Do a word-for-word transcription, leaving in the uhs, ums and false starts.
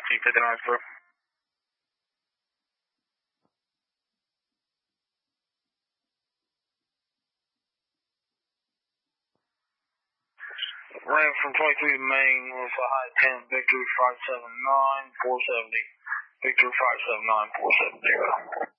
T fifty-nine, bro. Ran from twenty-three to Main with a high ten, Victory five seven nine, four seventy. Victory five seven nine, four seventy.